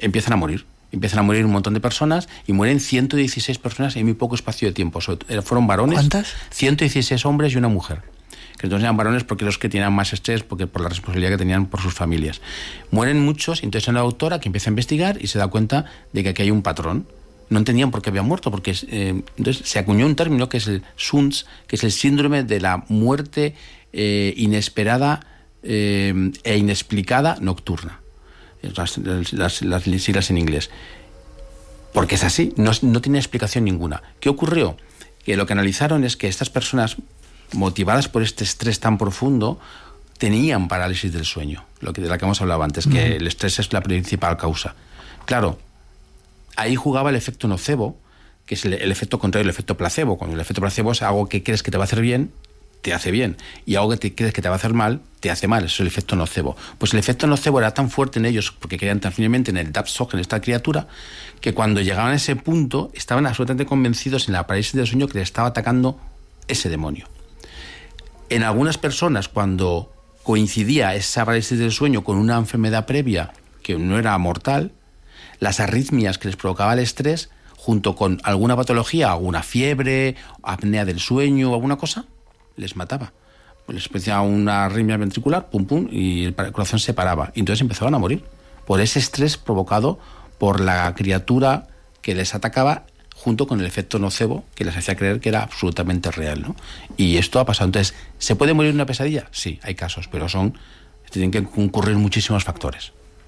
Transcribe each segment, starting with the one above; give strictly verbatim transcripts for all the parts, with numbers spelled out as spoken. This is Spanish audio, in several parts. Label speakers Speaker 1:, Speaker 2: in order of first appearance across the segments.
Speaker 1: empiezan a morir. Empiezan a morir un montón de personas y mueren ciento dieciséis personas en muy poco espacio de tiempo. Fueron varones.
Speaker 2: ¿Cuántas?
Speaker 1: ciento dieciséis hombres y una mujer. Que entonces eran varones porque los que tenían más estrés, porque por la responsabilidad que tenían por sus familias. Mueren muchos, y entonces hay una doctora que empieza a investigar y se da cuenta de que aquí hay un patrón. No entendían por qué había muerto, porque eh, entonces se acuñó un término que es el S U N S, que es el síndrome de la muerte eh, inesperada eh, e inexplicada nocturna. Las, las, las siglas en inglés. Porque es así, no, no tiene explicación ninguna. ¿Qué ocurrió? Que lo que analizaron es que estas personas, motivadas por este estrés tan profundo, tenían parálisis del sueño, lo que, de la que hemos hablado antes, que uh-huh. el estrés es la principal causa. Claro, ahí jugaba el efecto nocebo, que es el, el efecto contrario, el efecto placebo. Cuando el efecto placebo es algo que crees que te va a hacer bien, te hace bien, y algo que te crees que te va a hacer mal, te hace mal. Eso es el efecto nocebo. Pues el efecto nocebo era tan fuerte en ellos, porque creían tan firmemente en el Dapsog, en esta criatura, que cuando llegaban a ese punto, estaban absolutamente convencidos en la parálisis del sueño que les estaba atacando ese demonio. En algunas personas, cuando coincidía esa parálisis del sueño con una enfermedad previa que no era mortal, las arritmias que les provocaba el estrés, junto con alguna patología, alguna fiebre, apnea del sueño o alguna cosa, les mataba. Pues les empezaba una arritmia ventricular, pum pum, y el corazón se paraba. Y entonces empezaban a morir por ese estrés provocado por la criatura que les atacaba, junto con el efecto nocebo que les hacía creer que era absolutamente real, ¿no? Y esto ha pasado. Entonces, ¿se puede morir en una pesadilla? Sí, hay casos, pero son tienen que concurrir muchísimos factores.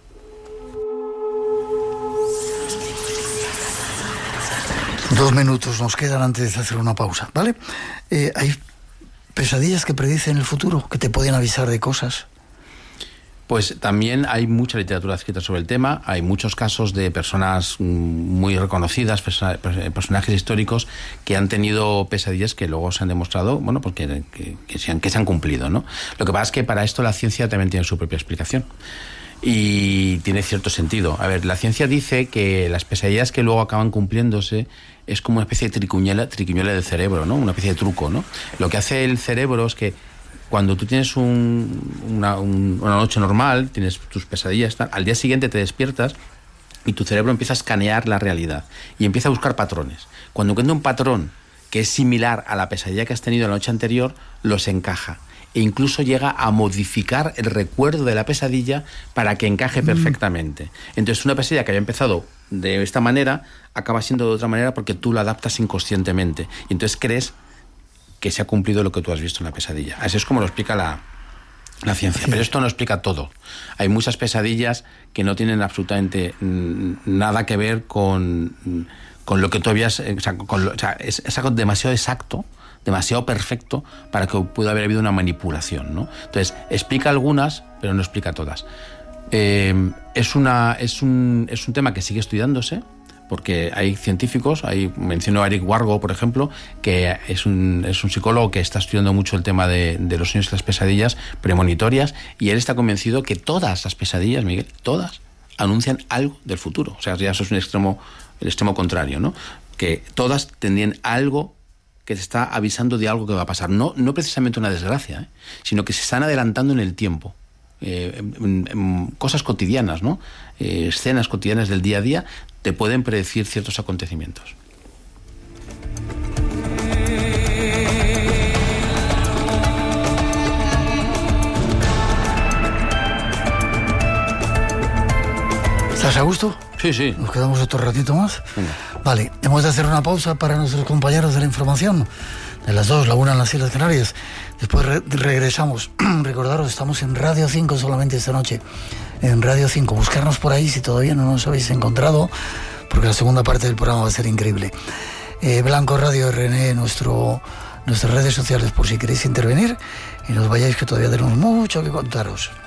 Speaker 2: Dos minutos nos quedan antes de hacer una pausa, ¿vale? Eh, hay pesadillas que predicen el futuro, que te pueden avisar de cosas.
Speaker 1: Pues también hay mucha literatura escrita sobre el tema, hay muchos casos de personas muy reconocidas, personajes históricos que han tenido pesadillas que luego se han demostrado, bueno, pues que, que, que, se, han, que se han cumplido, ¿no? Lo que pasa es que para esto la ciencia también tiene su propia explicación y tiene cierto sentido. A ver, la ciencia dice que las pesadillas que luego acaban cumpliéndose es como una especie de triquiñuela, triquiñuela del cerebro, ¿no? Una especie de truco, ¿no? Lo que hace el cerebro es que cuando tú tienes un, una, un, una noche normal, tienes tus pesadillas, tal, al día siguiente te despiertas y tu cerebro empieza a escanear la realidad y empieza a buscar patrones. Cuando encuentra un patrón que es similar a la pesadilla que has tenido la noche anterior, los encaja. E incluso llega a modificar el recuerdo de la pesadilla para que encaje perfectamente. Entonces, una pesadilla que había empezado de esta manera acaba siendo de otra manera porque tú la adaptas inconscientemente. Y entonces crees que se ha cumplido lo que tú has visto en la pesadilla. Así es como lo explica la, la ciencia. Sí. Pero esto no explica todo. Hay muchas pesadillas que no tienen absolutamente nada que ver con, con lo que tú habías... O sea, con lo, o sea es, es algo demasiado exacto, demasiado perfecto para que pueda haber habido una manipulación, ¿no? Entonces, explica algunas, pero no explica todas. Eh, es, una, es, un, es un tema que sigue estudiándose, porque hay científicos, hay, menciono a Eric Wargo, por ejemplo, que es un, es un psicólogo que está estudiando mucho el tema de, de los sueños y las pesadillas premonitorias, y él está convencido que todas las pesadillas, Miguel, todas, anuncian algo del futuro. O sea, ya eso es un extremo, el extremo contrario, ¿no? Que todas tendrían algo que te está avisando de algo que va a pasar. No, no precisamente una desgracia, ¿eh? Sino que se están adelantando en el tiempo. Eh, en, en cosas cotidianas, ¿no? Eh, escenas cotidianas del día a día te pueden predecir ciertos acontecimientos.
Speaker 2: ¿Estás a gusto?
Speaker 1: Sí, sí.
Speaker 2: ¿Nos quedamos otro ratito más?
Speaker 1: Venga.
Speaker 2: Vale, hemos de hacer una pausa para nuestros compañeros de la información. De las dos, la una en las Islas Canarias. Después re- regresamos. Recordaros, estamos en Radio cinco solamente esta noche. En Radio cinco. Buscarnos por ahí si todavía no nos habéis encontrado, porque la segunda parte del programa va a ser increíble. Eh, Blanco Radio R N E, nuestro, nuestras redes sociales por si queréis intervenir y nos vayáis, que todavía tenemos mucho que contaros.